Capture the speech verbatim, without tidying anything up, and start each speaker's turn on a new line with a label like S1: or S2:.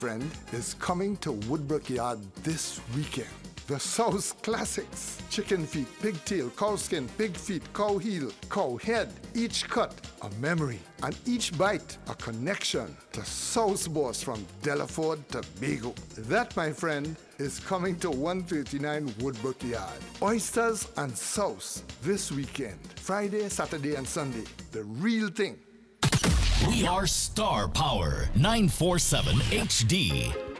S1: friend, is coming to Woodbrook Yard this weekend. The South Classics. Chicken feet, pigtail, cow skin, pig feet, cow heel, cow head. Each cut, a memory. And each bite, a connection to South Boss from Delaford to Bego. That, my friend, is coming to one thirty-nine Woodbrook Yard. Oysters and sauce this weekend. Friday, Saturday, and Sunday. The real thing.
S2: We are Star Power nine forty-seven H D.